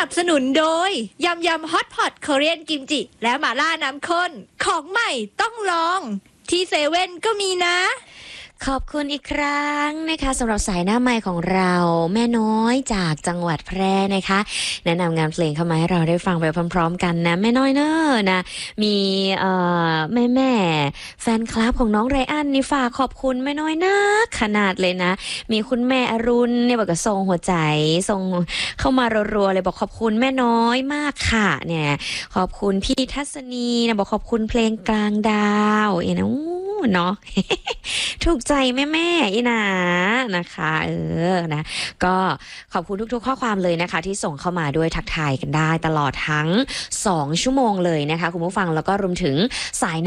บสนุนโดยยำฮอตพอตเกาหลีกิมจิและหม่าล่าน้ำข้นของใหม่ต้องลองที่เซเว่นก็มีนะขอบคุณอีกครั้งนะคะสำหรับสายหน้าไมค์ของเราแม่น้อยจากจังหวัดแพร่นะคะแนะนำงานเพลงเข้ามาให้เราได้ฟังไปพร้อมๆกันนะแม่น้อยเนอะนะมีแม่แฟนคลับของน้องไรอันนี่ฝากขอบคุณแม่น้อยนะขนาดเลยนะมีคุณแม่อรุณเนี่ยบอกกับส่งหัวใจส่งเข้ามารัวๆเลยบอกขอบคุณแม่น้อยมากค่ะเนี่ยขอบคุณพี่ทัศนีนะบอกขอบคุณเพลงกลางดาวนะเนาะ ถูกใจแม่อีนานะคะนะก็ขอบคุณทุกๆข้อความเลยนะคะที่ส่งเข้ามาด้วยทักทายกันได้ตลอดทั้ง2 ชั่วโมงเลยนะคะคุณผู้ฟังแล้วก็รวมถึงสาย